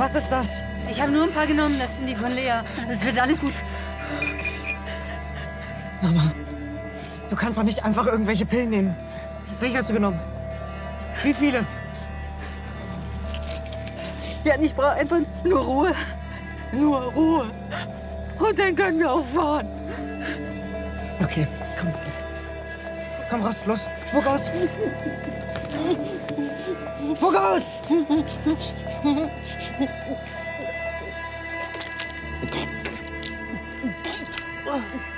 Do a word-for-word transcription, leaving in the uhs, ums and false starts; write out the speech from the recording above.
Was ist das? Ich habe nur ein paar genommen, das sind die von Lea. Es wird alles gut. Mama, du kannst doch nicht einfach irgendwelche Pillen nehmen. Welche hast du genommen? Wie viele? Ja, ich brauche einfach nur Ruhe. Nur Ruhe. Und dann können wir auch fahren. Okay, komm. Komm raus, los. Spuck aus. Spuck aus! Oh.